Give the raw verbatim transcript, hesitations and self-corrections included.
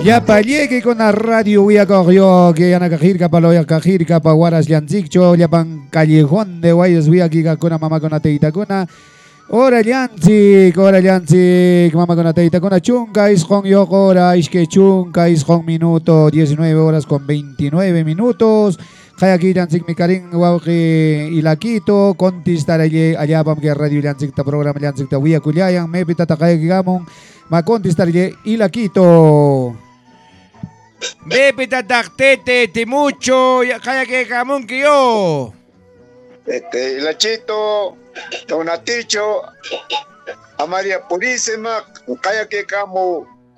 Ya paliegue con la radio huya cogió que ana cajirca pa loya cajirca pa guaras llanciccho ya pan callejón de guayas huya aquí con mamá con ateita con ora llancic ora llancic mamá con ateita con chunca is con yo hora is que chunca is con minuto diecinueve horas con veintinueve minutos. Hayaki llancic mi karing wauki ilaquito contestar allá allá pam que radio llancic ta programa llancic ta huya kulayang me pita ta kaya gamong ma contestar allá ilaquito. Bepe tatakete, te mucho, ya kaya que camón que yo. Este, Lachito, Donaticho, a María Purísima, kaya que camo